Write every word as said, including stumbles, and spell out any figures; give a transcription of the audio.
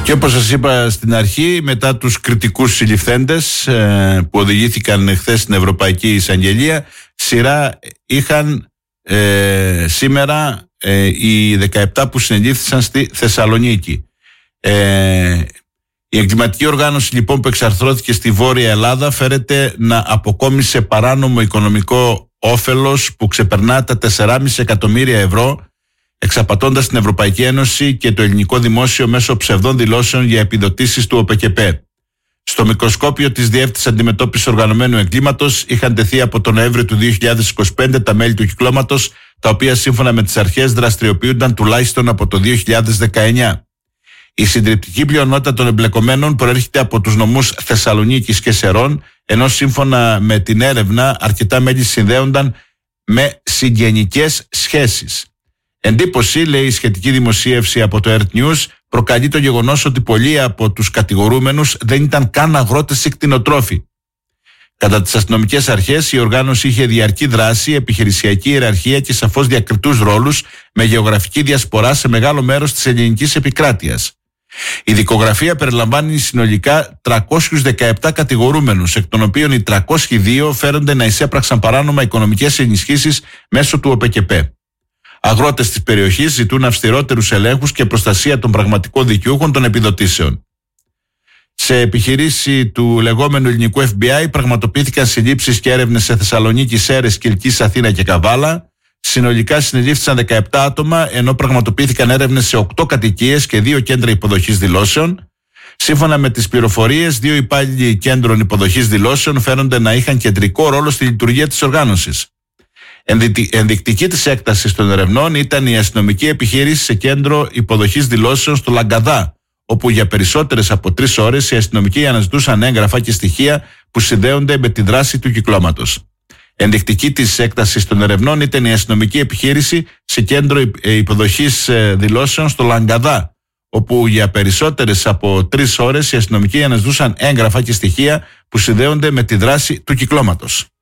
Και όπως σας είπα στην αρχή, μετά τους κριτικούς συλληφθέντες ε, που οδηγήθηκαν χθες στην Ευρωπαϊκή Εισαγγελία, σειρά είχαν ε, σήμερα ε, οι δεκαεπτά που συνελήφθησαν στη Θεσσαλονίκη. Ε, η εγκληματική οργάνωση λοιπόν που εξαρθρώθηκε στη Βόρεια Ελλάδα φέρεται να αποκόμισε παράνομο οικονομικό όφελος που ξεπερνά τα τέσσερα κόμμα πέντε εκατομμύρια ευρώ, εξαπατώντας την Ευρωπαϊκή Ένωση και το ελληνικό δημόσιο μέσω ψευδών δηλώσεων για επιδοτήσεις του ΟΠΕΚΕΠΕ. Στο μικροσκόπιο της Διεύθυνσης Αντιμετώπισης Οργανωμένου Εγκλήματος είχαν τεθεί από τον Νοέμβριο του δύο χιλιάδες είκοσι πέντε τα μέλη του κυκλώματος, τα οποία σύμφωνα με τις αρχές δραστηριοποιούνταν τουλάχιστον από το δύο χιλιάδες δεκαεννιά. Η συντριπτική πλειονότητα των εμπλεκομένων προέρχεται από τους νομούς Θεσσαλονίκης και Σερών, ενώ σύμφωνα με την έρευνα αρκετά μέλη συνδέονταν με συγγενικές σχέσεις. Εντύπωση, λέει η σχετική δημοσίευση από το Earth News, προκαλεί το γεγονός ότι πολλοί από τους κατηγορούμενους δεν ήταν καν αγρότες ή κτηνοτρόφοι. Κατά τις αστυνομικές αρχές, η οργάνωση είχε διαρκή δράση, επιχειρησιακή ιεραρχία και σαφώς διακριτούς ρόλους, με γεωγραφική διασπορά σε μεγάλο μέρος της ελληνικής επικράτειας. Η δικογραφία περιλαμβάνει συνολικά τριακόσιους δεκαεπτά κατηγορούμενους, εκ των οποίων οι τριακόσιοι δύο φέρονται να εισέπραξαν παράνομα οικονομικές ενισχύσεις μέσω του ΟΠΕΚΕΠΕ. Αγρότες της περιοχής ζητούν αυστηρότερους ελέγχους και προστασία των πραγματικών δικαιούχων των επιδοτήσεων. Σε επιχειρήση του λεγόμενου ελληνικού Εφ Μπι Άι πραγματοποιήθηκαν συλλήψεις και έρευνες σε Θεσσαλονίκη, Σέρρες, Κιλκής, Αθήνα και Καβάλα. Συνολικά συνελήφθησαν δεκαεπτά άτομα, ενώ πραγματοποιήθηκαν έρευνες σε οκτώ κατοικίες και δύο κέντρα υποδοχής δηλώσεων. Σύμφωνα με τις πληροφορίες, δύο υπάλληλοι κέντρων υποδοχής δηλώσεων φαίνονται να είχαν κεντρικό ρόλο στη λειτουργία της οργάνωσης. Ενδεικτική της έκτασης των ερευνών ήταν η αστυνομική επιχείρηση σε κέντρο υποδοχής δηλώσεων στο Λαγκαδά, όπου για περισσότερες από τρεις ώρες οι αστυνομικοί αναζητούσαν έγγραφα και στοιχεία που συνδέονται με τη δράση του κυκλώματος. Ενδεικτική της έκτασης των ερευνών ήταν η αστυνομική επιχείρηση σε κέντρο υποδοχής δηλώσεων στο Λαγκαδά, όπου για περισσότερες από τρεις ώρες οι αστυνομικοί αναζητούσαν έγγραφα και στοιχεία που συνδέονται με τη δράση του κυκλώματος.